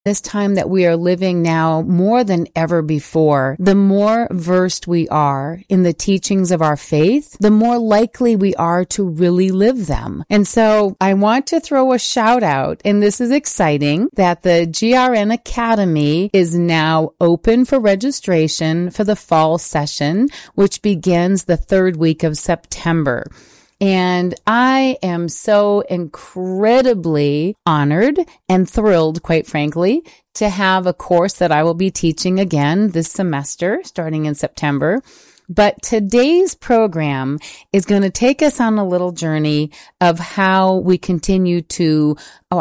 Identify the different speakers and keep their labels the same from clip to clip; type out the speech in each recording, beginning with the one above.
Speaker 1: this time that we are living now more than ever before, the more versed we are in the teachings of our faith, the more likely we are to really live them. And so I want to throw a shout out, and this is exciting, that the GRN Academy is now open for registration for the fall session, which begins the third week of September. And I am so incredibly honored and thrilled, quite frankly, to have a course that I will be teaching again this semester, starting in September. But today's program is going to take us on a little journey of how we continue to,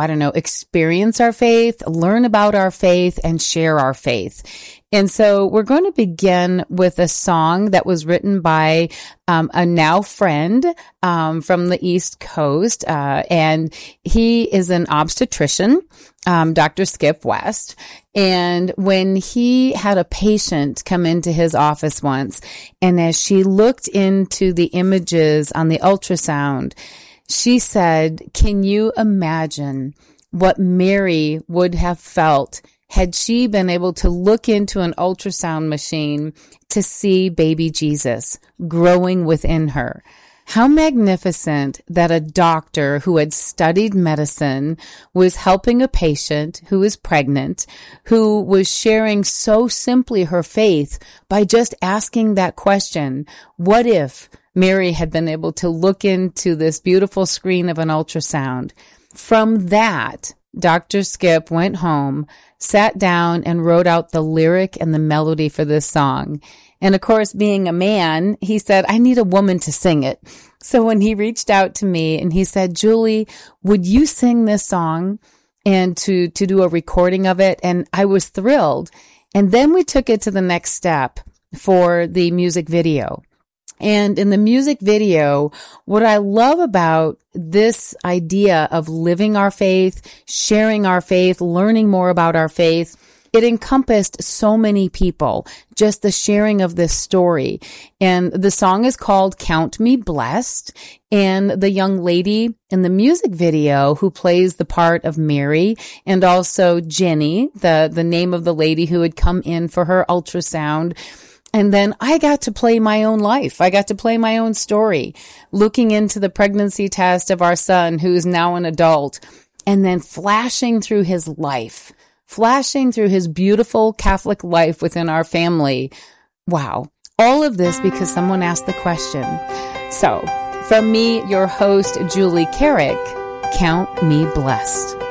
Speaker 1: experience our faith, learn about our faith, and share our faith. And so we're going to begin with a song that was written by a now friend from the East Coast, and he is an obstetrician, Dr. Skip West. And when he had a patient come into his office once, and as she looked into the images on the ultrasound, she said, "Can you imagine what Mary would have felt had she been able to look into an ultrasound machine to see baby Jesus growing within her?" How magnificent that a doctor who had studied medicine was helping a patient who is pregnant, who was sharing so simply her faith by just asking that question, what if Mary had been able to look into this beautiful screen of an ultrasound? From that, Dr. Skip went home, sat down, and wrote out the lyric and the melody for this song. And of course, being a man, he said, I need a woman to sing it. So when he reached out to me and he said, Julie, would you sing this song and to do a recording of it? And I was thrilled. And then we took it to the next step for the music video. And in the music video, what I love about this idea of living our faith, sharing our faith, learning more about our faith, it encompassed so many people, just the sharing of this story. And the song is called Count Me Blessed. And the young lady in the music video who plays the part of Mary, and also Jenny, the name of the lady who had come in for her ultrasound. And then I got to play my own life. I got to play my own story, looking into the pregnancy test of our son, who is now an adult, and then flashing through his life, flashing through his beautiful Catholic life within our family. Wow. All of this because someone asked the question. So, from me, your host, Julie Carrick, count me blessed.